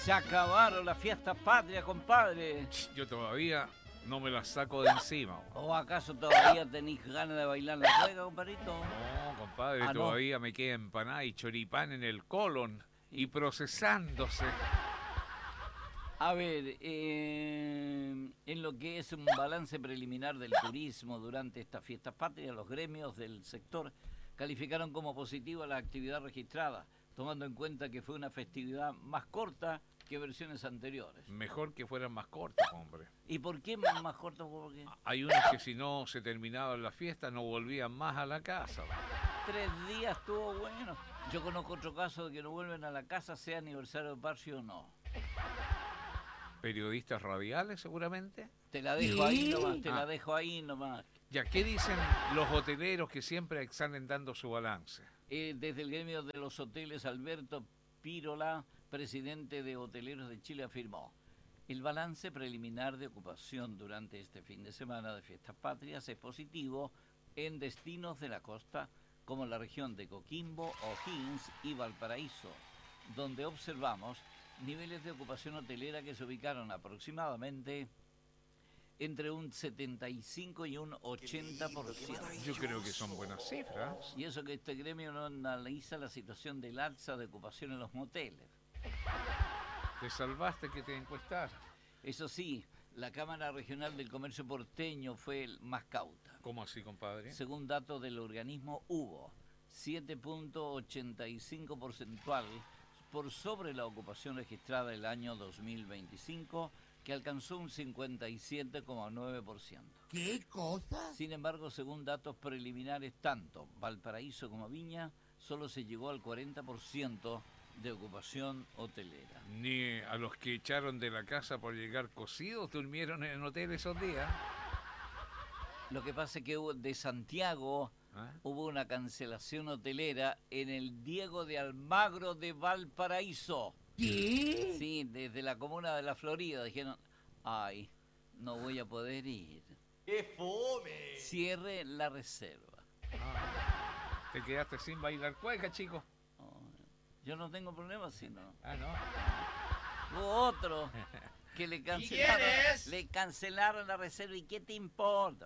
Se acabaron las fiestas patrias, compadre. Yo todavía no me las saco de encima. ¿O acaso todavía tenéis ganas de bailar la cueca, compadrito? No, compadre, ¿no? todavía me queda empanada y choripán en el colon y procesándose. A ver, en lo que es un balance preliminar del turismo durante estas fiestas patrias, los gremios del sector calificaron como positiva la actividad registrada, tomando en cuenta que fue una festividad más corta que versiones anteriores. Mejor que fueran más cortas, hombre. ¿Y por qué más cortas? ¿Por qué? Hay unos que si no se terminaba la fiesta no volvían más a la casa. 3 días estuvo bueno. Yo conozco otro caso de que no vuelven a la casa, sea aniversario de Parcio o no. Periodistas radiales, seguramente. Te la dejo ahí nomás, te la dejo ahí nomás. Ya, ¿qué dicen los hoteleros que siempre salen dando su balance? Desde el gremio de los hoteles, Alberto Pirola, presidente de Hoteleros de Chile, afirmó: el balance preliminar de ocupación durante este fin de semana de Fiestas Patrias es positivo en destinos de la costa como la región de Coquimbo, O'Higgins y Valparaíso, donde observamos niveles de ocupación hotelera que se ubicaron aproximadamente entre un 75 y un 80%. Yo creo que son buenas cifras. Y eso que este gremio no analiza la situación del alza de ocupación en los moteles. Te salvaste que te encuestara. Eso sí, la Cámara Regional del Comercio Porteño fue el más cauta. ¿Cómo así, compadre? Según datos del organismo, hubo 7.85 porcentual por sobre la ocupación registrada el año 2025, que alcanzó un 57,9%. ¿Qué cosa? Sin embargo, según datos preliminares, tanto Valparaíso como Viña, solo se llegó al 40% de ocupación hotelera. Ni a los que echaron de la casa por llegar cocidos durmieron en el hotel esos días. Lo que pasa es que de Santiago hubo una cancelación hotelera en el Diego de Almagro de Valparaíso. ¿Qué? Sí, desde la comuna de La Florida dijeron: ay, no voy a poder ir. ¡Qué fome! Cierre la reserva. Te quedaste sin bailar cueca, chico. Oh, yo no tengo problema, sino ¿No? hubo otro que le cancelaron la reserva. ¿Y qué te importa?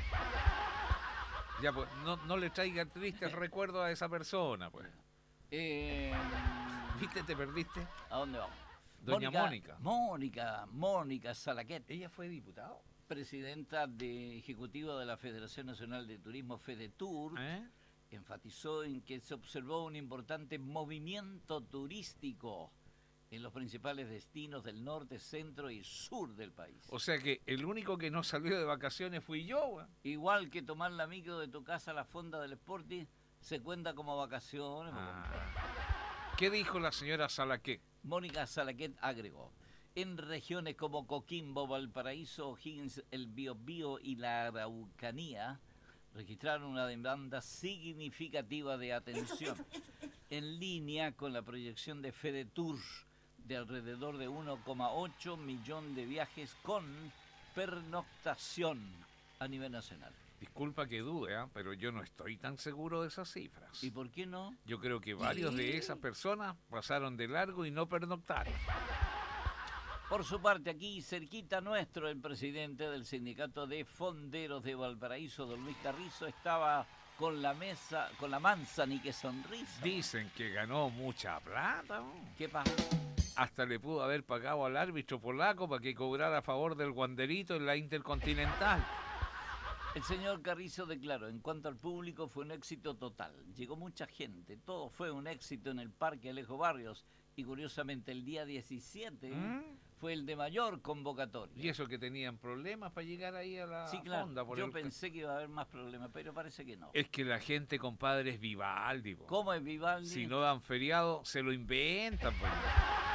Ya, pues, no le traiga triste el recuerdo a esa persona, pues. ¿Viste? ¿Te perdiste? ¿A dónde vamos? Doña Mónica. Mónica Salaquet, ¿Ella fue diputada? presidenta ejecutiva de la Federación Nacional de Turismo, FEDETUR, enfatizó en que se observó un importante movimiento turístico en los principales destinos del norte, centro y sur del país. O sea que el único que no salió de vacaciones fui yo, güey. Igual que tomar la micro de tu casa a la fonda del Sporting, se cuenta como vacaciones. ¿Qué dijo la señora Salaquet? Mónica Salaquet agregó: en regiones como Coquimbo, Valparaíso, O'Higgins, el Biobío y la Araucanía registraron una demanda significativa de atención, en línea con la proyección de FEDETUR de alrededor de 1,8 millón de viajes con pernoctación a nivel nacional. Disculpa que dude, pero yo no estoy tan seguro de esas cifras. ¿Y por qué no? Yo creo que varios de esas personas pasaron de largo y no pernoctaron. Por su parte, aquí cerquita nuestro, el presidente del sindicato de fonderos de Valparaíso, don Luis Carrizo, estaba con la mansa ni que sonrisa. Dicen que ganó mucha plata, ¿no? ¿Qué pasa? Hasta le pudo haber pagado al árbitro polaco para que cobrara a favor del Wanderito en la Intercontinental. El señor Carrizo declaró: en cuanto al público, fue un éxito total. Llegó mucha gente, todo fue un éxito en el Parque Alejo Barrios. Y curiosamente, el día 17 fue el de mayor convocatoria. ¿Y eso que tenían problemas para llegar ahí a la sí, claro. fonda? Yo pensé que iba a haber más problemas, pero parece que no. Es que la gente, compadre, es Vivaldi. ¿Cómo es Vivaldi? Si no dan feriado, se lo inventan, pues.